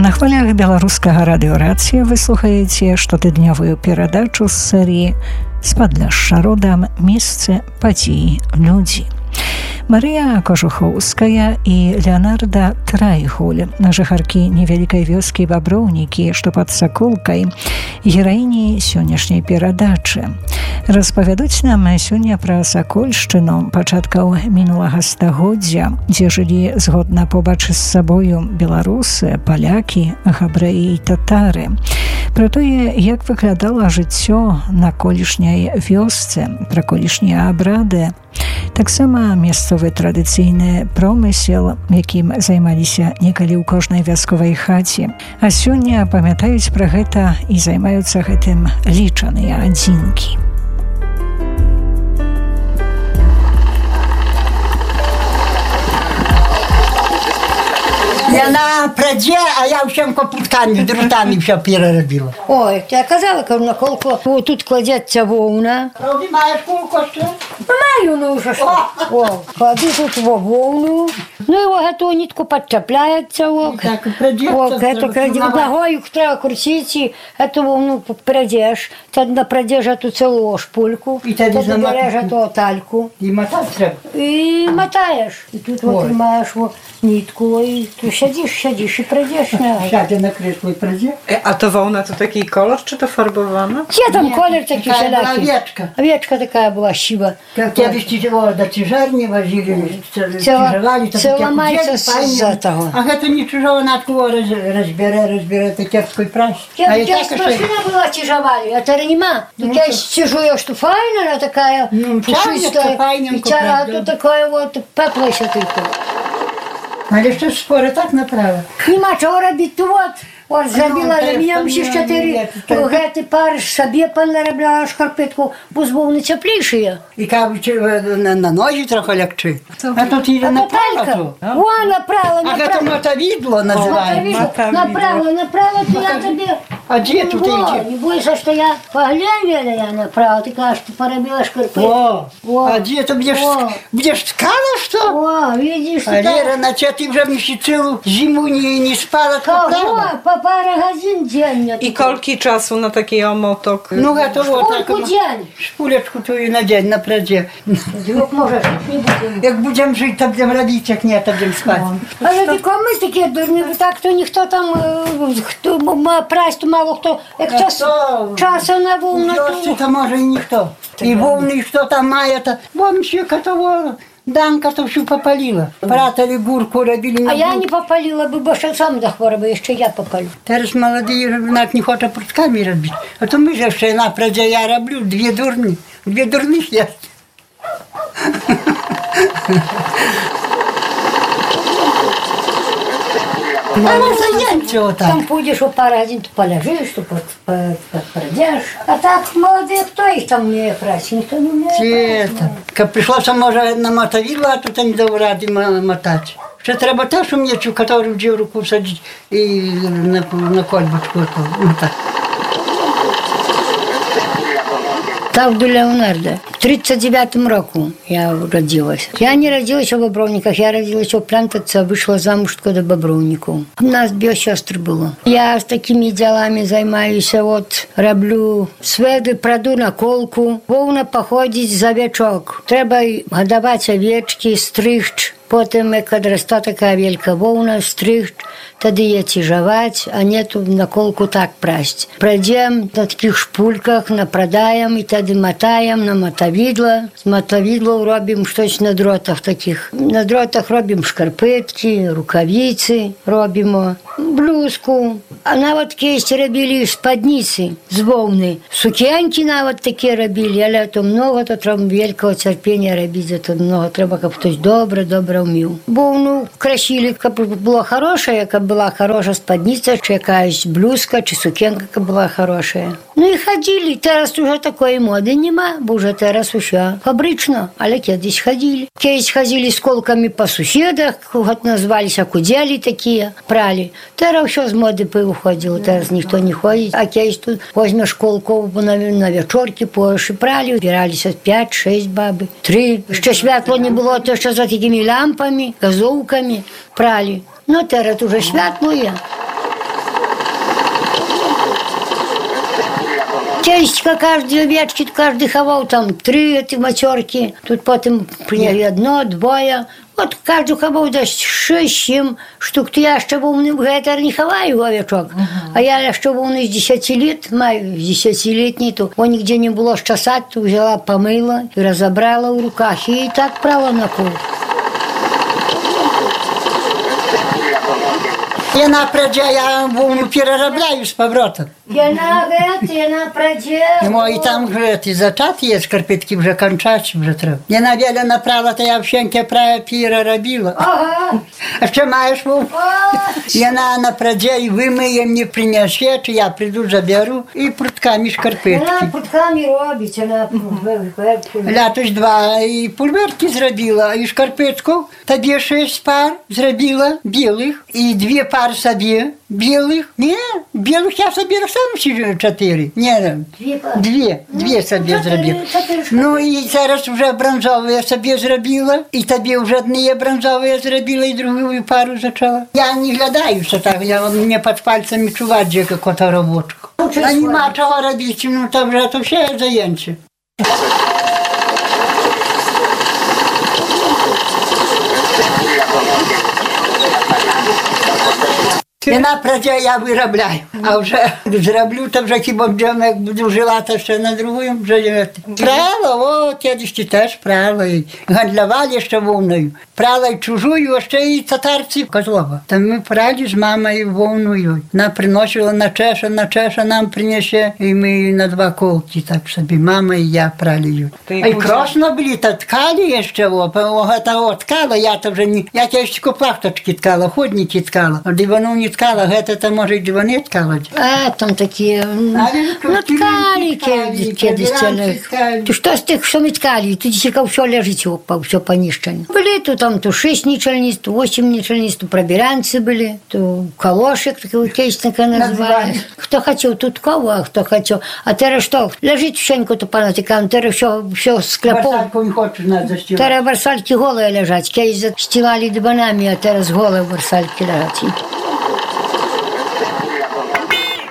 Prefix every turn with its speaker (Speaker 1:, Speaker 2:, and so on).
Speaker 1: На хвалях беларускага радыёрацыя вы слухаеце штотыднёвую перадачу з серыі «Спадляшша родам. Месцы, падзеі, людзі». Марыя Кожухоўская і Леонарда Трайгуль, жыхаркі невялікай вёскі Баброўнікі, што пад Саколкай, гераіні сённяшняй перадачы. Распавядуць нам сёння пра Сакольшчыну пачаткаў мінулага стагоддзя, дзе жылі згодна побач з сабою беларусы, палякі, габрэі і татары. Пра тое, як выглядала жыццё на колішняй вёсцы, пра колішнія абрады, таксама месцовы традыцыйны промысел, якім займаліся некалі ў кожнай вясковай хаце. А сёння памятаюць пра гэта і займаюцца гэтым лічаныя адзінкі.
Speaker 2: Яна прадзе, а я ўсім капуткамі, дротамі ўсё перарабіла.
Speaker 3: Ой, я казала, кажу, на колку, тут кладеться воўна.
Speaker 2: Правда, маєш колку, що?
Speaker 3: Маю, ну вже що. О, кладу тут воўну. Ну і гэту нітку падчапляецца.
Speaker 2: Так, прадзецца.
Speaker 3: О, гэта ногою треба крутити, эту воўну прадзеш. Тады напрадзеш эту цэлую шпульку.
Speaker 2: І тады
Speaker 3: береш эту тальку.
Speaker 2: І матаць трэба.
Speaker 3: І матаєш. І тут вот маєш нітку, і тут сядзіш і прадзеш.
Speaker 2: Сядзе на кресло і прадзе.
Speaker 4: A to wełna to taki kolor, czy to farbowana?
Speaker 3: Gdzie tam kolor taki wszelaki?
Speaker 2: Овечка.
Speaker 3: Овечка такая была сива.
Speaker 2: Kiedyś do ciżarni wozili, ciżowali, to
Speaker 3: Це ламається з того.
Speaker 2: А гэта не чужого надку разбере, то кепской прась.
Speaker 3: Я спросила была тяжовали, а это нема. Я тяжую, что файна, она такая пушистая. А тут такое вот пеплося тільки.
Speaker 2: Але що спори так направо?
Speaker 3: Нема чого робити, от зробила для мене ще 4 гэты пар собі понаробляла шкарпетку, бо з вовни тепліші.
Speaker 2: І кажуть, на ножі трохи лягчи. А тут її направо.
Speaker 3: О, направо.
Speaker 2: А це мотовідло називаємо.
Speaker 3: Направо, то я тобі...
Speaker 2: А де тут йде?
Speaker 3: Не бойся, що я поглядела я направо, ти кажеш, ти поробила шкарпетку.
Speaker 2: А де ти будеш ткала, що?
Speaker 3: О, видиш,
Speaker 2: а Лера, наче ти вже цілу зиму не спала направо.
Speaker 3: По пару годин день.
Speaker 4: I kolki czasu na taki omotok?
Speaker 2: Ну, готово так.
Speaker 3: Сколько день?
Speaker 2: Шпулечку твою надень на праdzie.
Speaker 3: Як можеш, не будемо.
Speaker 2: Як будемо жити, то будемо робити, як ні, то будемо спати.
Speaker 3: Але ми такі дурні, так то ніхто там, прась, мало хто, як часу на вовну.
Speaker 2: То може і ніхто. І вовни, що там має, то вон ще котово. Данка то всю попалила. Пратали гурку, робили.
Speaker 3: А я не попалила би, бо ще сам захворів, ще я попалю.
Speaker 2: Зараз молоді навіть не хочуть прутками робити. А то ми же ще на праді я роблю, дві дурних є.
Speaker 3: Там пойдеш у пару годин, то поляжиш, то продяш. А так молоді, хто їх там вміє працю? Ніхто не вміє працю.
Speaker 2: Як прийшлося, може, на мотовідло, а тут не дав ради мотати. Ще треба теж уміти, у який в руку садити і на кольбочку мотати.
Speaker 3: Так до Леонарда. В 39-м року я родилась. Я не родилась в Бобровниках, я родилась в Плантаце, вышла замуж до Бобровников. У нас 2 сестры было. Я с такими делами займаюсь, вот, роблю сведы, праду на колку, вовна походить за овечок. Треба годовать овечки, стригч. Потім, як росте така велика вовна, стригч, тоді її тяжовать, а нету на колку так прасть. Пройдем на таких шпульках, напродаем, і тоді мотаем на мотовідло. З мотовідло робимо щось на дротах таких. На дротах робимо шкарпетки, рукавиці робимо, блузку. А навіть кейсь робили спадниці з вовни. Сукенки навіть такі робили, але то много, то треба великого терпіння робити, то много, треба, щоб хтось добре вмів. Вовну красили, щоб була хороша, яка була хороша спадниця, чи якась блузка, чи сукенка, яка була хороша. Ну і ходили. Зараз уже такої моди нема, бо вже зараз усе фабрично, але кедись ходили. Кедись ходили з колками по сусідах, називалися кудялі такі, прали. Зараз все з моди повиходило, зараз ніхто не ходить. А кедись тут возьмеш колку на вечорки, прали, збиралися 5-6 баби, 3. Ще світло не було, то що за такими лампами, газовками прали. Ну, зараз уже світло є. Кiedyś każdy owieczki, każdy chował tam 3 te maciorki. Тут potem przynieśli 1, 2. От każdy chował dość 6-7 sztuk. To ja jeszcze był hektar nie chowaju owieczok. A ja jeszcze był z 10 lat, маю 10-letni, to on nigdzie nie było szczasać, to wzięła, pomyła i rozebrała w rukach i tak prała na kół.
Speaker 2: Я на праdzie, ja волну переробляю z powrotem.
Speaker 3: Ja na pradzie.
Speaker 2: No i tam ty zaczat jest, szkarpetki вже kończać, вже треба. Я на wiele направила, to ja всеньке prawie переробила.
Speaker 3: Ага.
Speaker 2: А що маєш, Вов? Я на праdzie i wymyję, mnie przyniesie, czy ja przyjdę, zabieru i prutkami szkarpetki.
Speaker 3: Вона прутками робить, вона
Speaker 2: Лятось 2 і пульверки зробила, і шкарпетку. Тобі 6 пар зробила білих, і 2 пар собі білих. Ні, білих я собі сам 4. Ні, 2 собі зробила. Ну і зараз вже бронзові собі зробила, і тобі вже одні бронзові зробила, і другу пару зачала. Я не глядаюся так, мені під пальцями чувати, де яка роботка. А нема чого робити, ну то вже то все зайнці. І на праді я виробляю, а вже зроблю, то вже хіба б як буду жила, то ще на другому вже прала, о, кедись теж прала, і гандлювали ще вовною. Прала і чужую, а ще і татарці Козлова. Та ми прали з мамою вовною. Вона приносила на чеша нам принесе, і ми на 2 колки так собі, мама і я прали її. А й красно були, та ткали ще, ткала, я то вже не, я тільки плахточки ткала, ходники ткала, а дивану не ткала, гэта може й дивани ткала.
Speaker 3: А, там такі, ну ткали кедись. То що з тих, що ми ткали, тут тільки все лежить, все понищено. Були тут там то 6 нічельниць, то 8 нічельниць, то пробіранці були, то калошик, такий кейсника називали. Хто хотів тут кого, а хто хотів. А зараз що? Лежить всенько то панатикам, зараз все скляпов.
Speaker 2: Барсальку не хочеш нас застілати.
Speaker 3: Зараз барсальки голые лежать, кейс застилали диванами, а зараз голые барсальки лежать.